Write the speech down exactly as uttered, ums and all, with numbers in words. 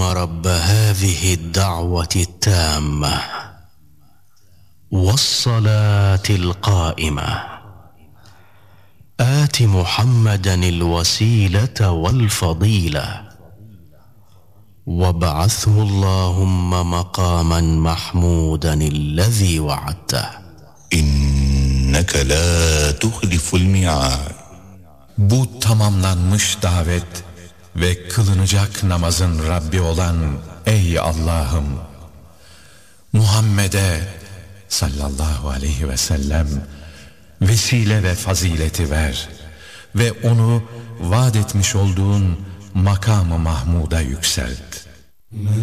رب هذه الدعوة التامة والصلاة القائمة آت محمدا الوسيلة والفضيلة وابعثه اللهم مقاما محمودا الذي وعدته إنك لا تخلف الميعاد. Bu tamamlanmış davet ve kılınacak namazın Rabbi olan ey Allah'ım, Muhammed'e sallallahu aleyhi ve sellem vesile ve fazileti ver ve onu vaat etmiş olduğun makam-ı Mahmud'a yükselt.